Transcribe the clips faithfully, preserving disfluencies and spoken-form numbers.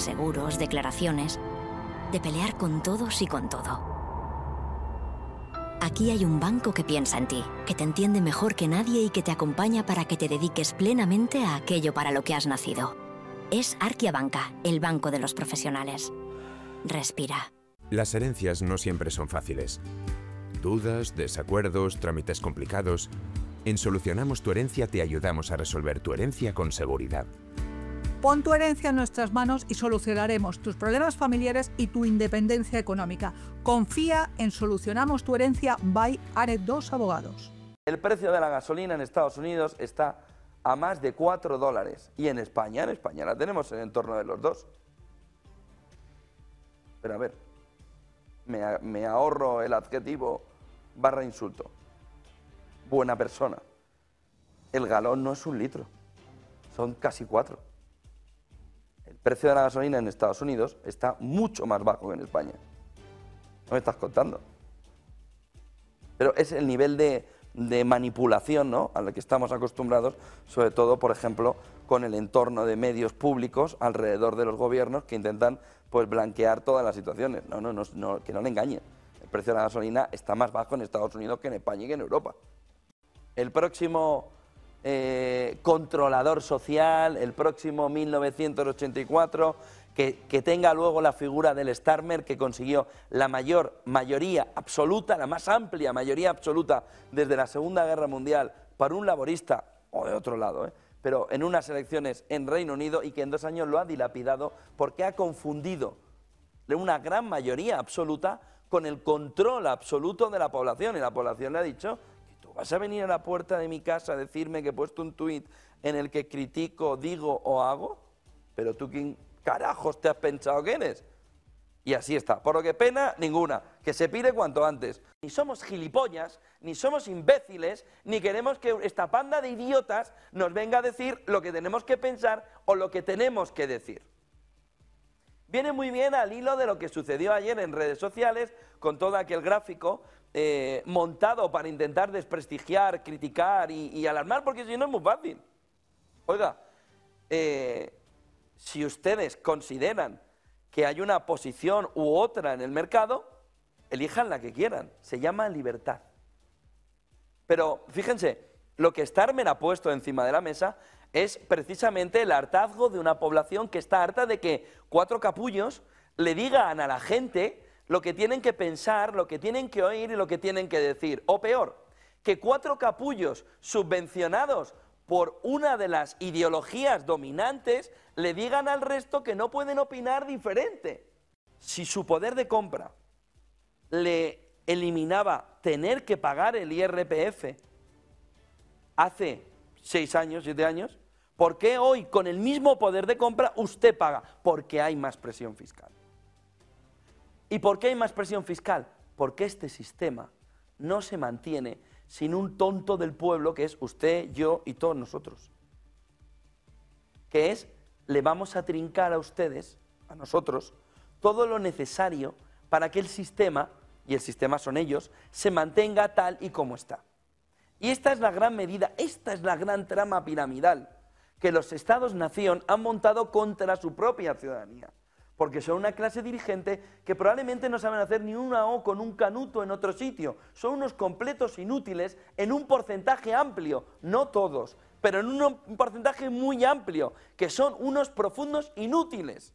seguros, declaraciones, de pelear con todos y con todo. Aquí hay un banco que piensa en ti, que te entiende mejor que nadie y que te acompaña para que te dediques plenamente a aquello para lo que has nacido. Es Arkia Banca, el banco de los profesionales. Respira. Las herencias no siempre son fáciles. Dudas, desacuerdos, trámites complicados. En Solucionamos tu Herencia te ayudamos a resolver tu herencia con seguridad. Pon tu herencia en nuestras manos y solucionaremos tus problemas familiares y tu independencia económica. Confía en Solucionamos tu Herencia by Aret dos Abogados. El precio de la gasolina en Estados Unidos está a más de cuatro dólares. Y en España, en España la tenemos en el entorno de los dos. Pero a ver, me, me ahorro el adjetivo barra insulto. Buena persona. El galón no es un litro, son casi cuatro. El precio de la gasolina en Estados Unidos está mucho más bajo que en España. No me estás contando. Pero es el nivel de, de manipulación, ¿no?, al que estamos acostumbrados, sobre todo, por ejemplo, con el entorno de medios públicos alrededor de los gobiernos que intentan, pues, blanquear todas las situaciones. No, no, no, no, que no le engañen. El precio de la gasolina está más bajo en Estados Unidos que en España y que en Europa. El próximo eh, controlador social, el próximo mil novecientos ochenta y cuatro, que, que tenga luego la figura del Starmer, que consiguió la mayor mayoría absoluta, la más amplia mayoría absoluta desde la Segunda Guerra Mundial para un laborista, o de otro lado, ¿eh? pero en unas elecciones en Reino Unido, y que en dos años lo ha dilapidado porque ha confundido una gran mayoría absoluta con el control absoluto de la población, y la población le ha dicho: ¿vas a venir a la puerta de mi casa a decirme que he puesto un tuit en el que critico, digo o hago? Pero tú, ¿quién carajos te has pensado que eres? Y así está. Por lo que pena, ninguna. Que se pire cuanto antes. Ni somos gilipollas, ni somos imbéciles, ni queremos que esta panda de idiotas nos venga a decir lo que tenemos que pensar o lo que tenemos que decir. Viene muy bien al hilo de lo que sucedió ayer en redes sociales con todo aquel gráfico Eh, montado para intentar desprestigiar, criticar y, y alarmar, porque si no es muy fácil. Oiga, eh, si ustedes consideran que hay una posición u otra en el mercado, elijan la que quieran, se llama libertad. Pero fíjense, lo que Starmer ha puesto encima de la mesa es precisamente el hartazgo de una población que está harta de que cuatro capullos le digan a la gente lo que tienen que pensar, lo que tienen que oír y lo que tienen que decir. O peor, que cuatro capullos subvencionados por una de las ideologías dominantes le digan al resto que no pueden opinar diferente. Si su poder de compra le eliminaba tener que pagar el I R P F hace seis años, siete años, ¿por qué hoy con el mismo poder de compra usted paga? Porque hay más presión fiscal. ¿Y por qué hay más presión fiscal? Porque este sistema no se mantiene sin un tonto del pueblo que es usted, yo y todos nosotros. Que es, le vamos a trincar a ustedes, a nosotros, todo lo necesario para que el sistema, y el sistema son ellos, se mantenga tal y como está. Y esta es la gran medida, esta es la gran trama piramidal que los Estados-nación han montado contra su propia ciudadanía. Porque son una clase dirigente que probablemente no saben hacer ni una O con un canuto en otro sitio. Son unos completos inútiles en un porcentaje amplio, no todos, pero en un porcentaje muy amplio, que son unos profundos inútiles.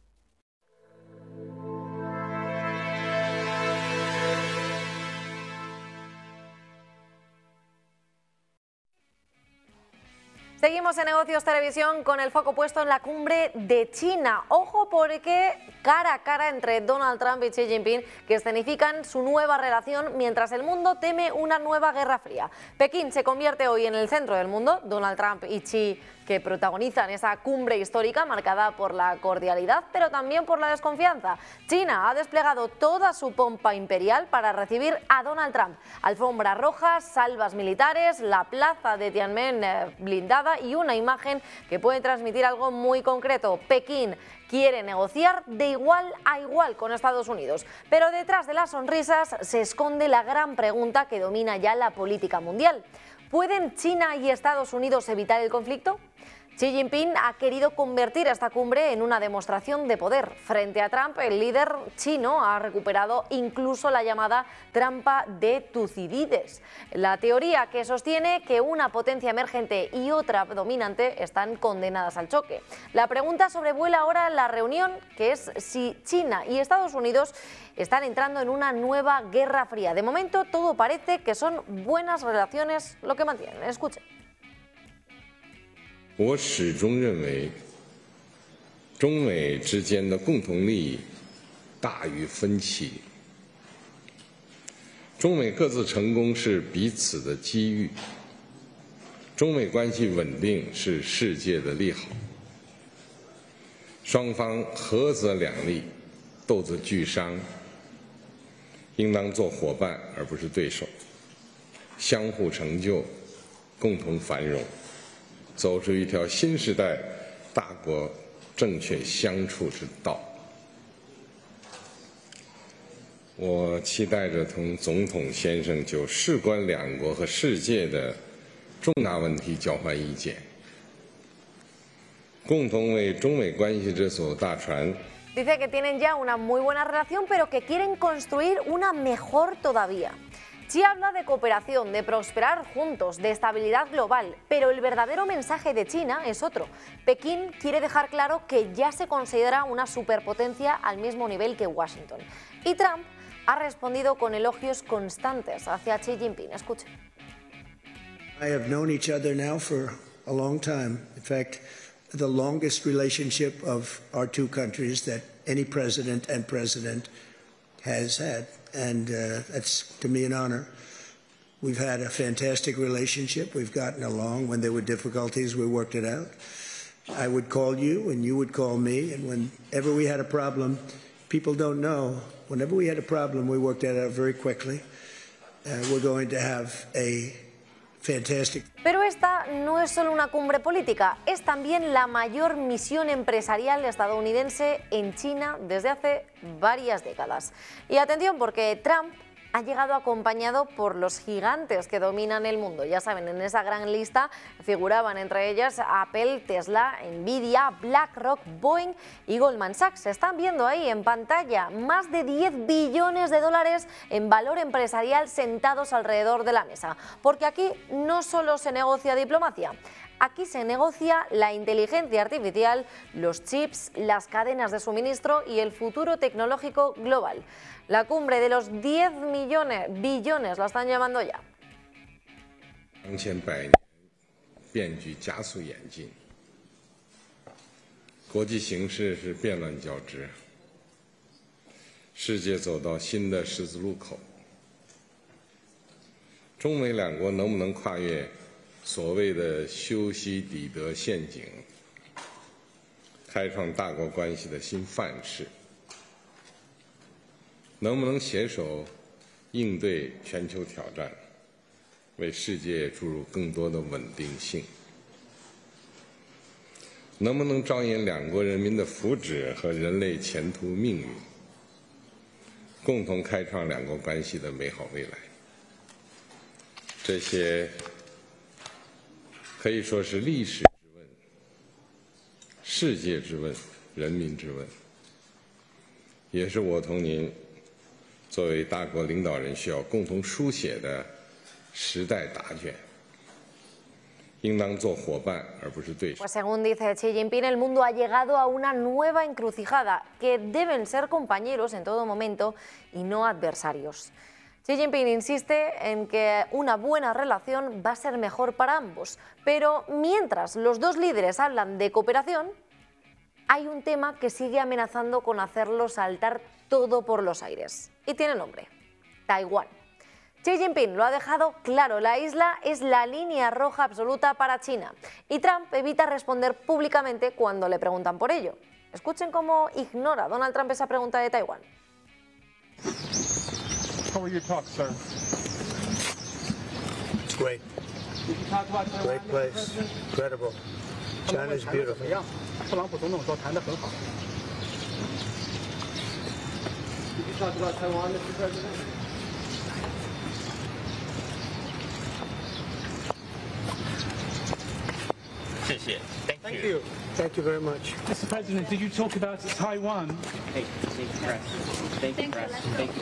Seguimos en Negocios Televisión con el foco puesto en la cumbre de China. Ojo, porque cara a cara entre Donald Trump y Xi Jinping, que escenifican su nueva relación mientras el mundo teme una nueva guerra fría. Pekín se convierte hoy en el centro del mundo. Donald Trump y Xi, que protagonizan esa cumbre histórica marcada por la cordialidad, pero también por la desconfianza. China ha desplegado toda su pompa imperial para recibir a Donald Trump. Alfombra roja, salvas militares, la plaza de Tiananmen eh, blindada y una imagen que puede transmitir algo muy concreto. Pekín quiere negociar de igual a igual con Estados Unidos, pero detrás de las sonrisas se esconde la gran pregunta que domina ya la política mundial. ¿Pueden China y Estados Unidos evitar el conflicto? Xi Jinping ha querido convertir esta cumbre en una demostración de poder. Frente a Trump, el líder chino ha recuperado incluso la llamada trampa de Tucídides, la teoría que sostiene que una potencia emergente y otra dominante están condenadas al choque. La pregunta sobrevuela ahora la reunión, que es si China y Estados Unidos están entrando en una nueva guerra fría. De momento, todo parece que son buenas relaciones lo que mantienen. Escuchen. 我始终认为，中美之间的共同利益大于分歧。中美各自成功是彼此的机遇，中美关系稳定是世界的利好。双方合则两利，斗则俱伤，应当做伙伴而不是对手，相互成就，共同繁荣。 走出一条新时代大国正确相处之道。我期待着同总统先生就事关两国和世界的重大问题交换意见，共同为中美关系这艘大船。 Dice que tienen ya una muy buena relación, pero que quieren construir una mejor todavía. Xi habla de cooperación, de prosperar juntos, de estabilidad global, pero el verdadero mensaje de China es otro. Pekín quiere dejar claro que ya se considera una superpotencia al mismo nivel que Washington. Y Trump ha respondido con elogios constantes hacia Xi Jinping. Escuchen. I have known each other now for a long time. In fact, the longest relationship of our two countries that any president and president has had. And uh, that's, to me, an honor. We've had a fantastic relationship. We've gotten along. When there were difficulties, we worked it out. I would call you, and you would call me. And whenever we had a problem, people don't know, whenever we had a problem, we worked that out very quickly. Uh, we're going to have a fantastic... Pero esta no es solo una cumbre política, es también la mayor misión empresarial estadounidense en China desde hace varias décadas. Y atención, porque Trump ha llegado acompañado por los gigantes que dominan el mundo. Ya saben, en esa gran lista figuraban entre ellas Apple, Tesla, Nvidia, BlackRock, Boeing y Goldman Sachs. Se están viendo ahí en pantalla más de diez billones de dólares en valor empresarial sentados alrededor de la mesa. Porque aquí no solo se negocia diplomacia. Aquí se negocia la inteligencia artificial, los chips, las cadenas de suministro y el futuro tecnológico global. La cumbre de los diez millones, billones, la están llamando ya. 当前百年变局加速演进，国际形势是变乱交织，世界走到新的十字路口。中美两国能不能跨越 所谓的修昔底德陷阱，开创大国关系的新范式，能不能携手应对全球挑战，为世界注入更多的稳定性？能不能着眼两国人民的福祉和人类前途命运，共同开创两国关系的美好未来？这些 可以说是历史之问、世界之问、人民之问，也是我同您作为大国领导人需要共同书写的时代答卷，应当做伙伴而不是对手。 Pues según dice Xi Jinping, el mundo ha llegado a una nueva encrucijada, que deben ser compañeros en todo momento y no adversarios. Xi Jinping insiste en que una buena relación va a ser mejor para ambos, pero mientras los dos líderes hablan de cooperación, hay un tema que sigue amenazando con hacerlo saltar todo por los aires. Y tiene nombre: Taiwán. Xi Jinping lo ha dejado claro, la isla es la línea roja absoluta para China. Y Trump evita responder públicamente cuando le preguntan por ello. Escuchen cómo ignora Donald Trump esa pregunta de Taiwán. How were your talks, sir? It's great. Did you talk about Taiwan? Great place. Incredible. China is beautiful. 怎么样？特朗普总统说谈得很好。Did you talk about Taiwan, Mister President? Thank you. Thank you very much. Mister President, did you talk about Taiwan? Thank you, press. Thank you, press. Thank you.